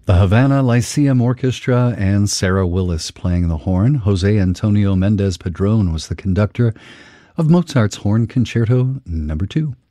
The Havana Lyceum Orchestra and Sarah Willis playing the horn. Jose Antonio Mendez Padron was the conductor of Mozart's Horn Concerto No. 2.